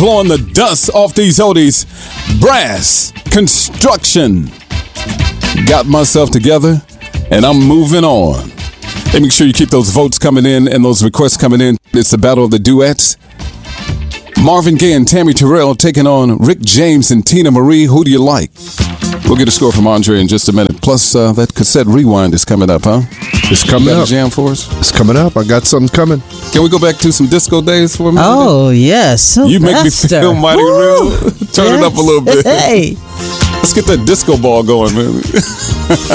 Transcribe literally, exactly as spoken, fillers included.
blowing the dust off these oldies. Brass Construction. Got myself together, and I'm moving on. Hey, make sure you keep those votes coming in and those requests coming in. It's the battle of the duets. Marvin Gaye and Tammy Terrell taking on Rick James and Tina Marie. Who do you like? We'll get a score from Andre in just a minute. Plus, uh, that cassette rewind is coming up, huh? It's coming you got up. a jam for us? It's coming up. I got something coming. Can we go back to some disco days for a minute? Oh, yes. Sylvester. You make me feel mighty Woo! real. Turn yes. it up a little bit. Hey. Let's get that disco ball going, man.